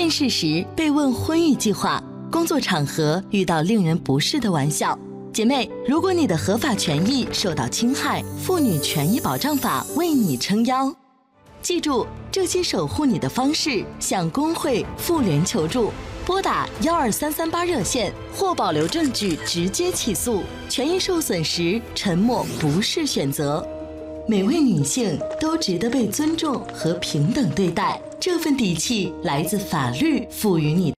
面试时被问婚育计划，工作场合遇到令人不适的玩笑。姐妹，如果你的合法权益受到侵害，妇女权益保障法为你撑腰。记住，这些守护你的方式，向工会、妇联求助，拨打12338热线或保留证据直接起诉。权益受损时，沉默不是选择。每位女性都值得被尊重和平等对待，这份底气来自法律赋予你。